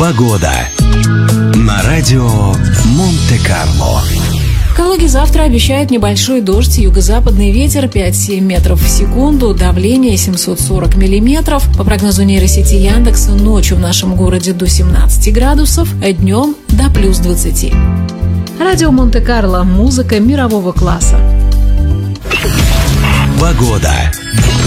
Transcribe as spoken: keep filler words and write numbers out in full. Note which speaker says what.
Speaker 1: Погода на радио Монте-Карло.
Speaker 2: В Калуге завтра обещают небольшой дождь, юго-западный ветер пять-семь метров в секунду, давление семьсот сорок миллиметров. По прогнозу нейросети Яндекса, ночью в нашем городе до семнадцати градусов, а днем до плюс двадцати. Радио Монте-Карло. Музыка мирового класса.
Speaker 1: Погода.